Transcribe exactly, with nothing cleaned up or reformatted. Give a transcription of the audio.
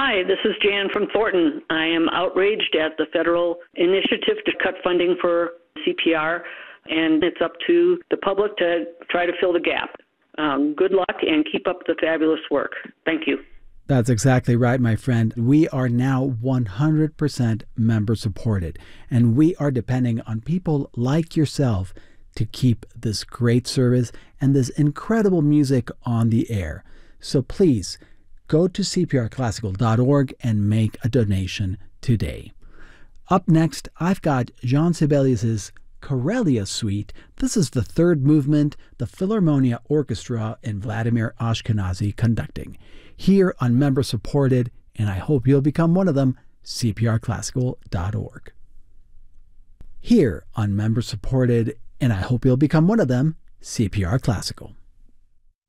Hi, this is Jan from Thornton. I am outraged at the federal initiative to cut funding for C P R, and it's up to the public to try to fill the gap. Um, good luck and keep up the fabulous work. Thank you. That's exactly right, my friend. We are now one hundred percent member supported, and we are depending on people like yourself to keep this great service and this incredible music on the air. So please go to C P R classical dot org and make a donation today. Up next, I've got Jean Sibelius's Karelia Suite. This is the third movement, the Philharmonia Orchestra and Vladimir Ashkenazy conducting. Here on Member Supported, and I hope you'll become one of them, C P R classical dot org. Here on Member Supported, and I hope you'll become one of them, C P R Classical.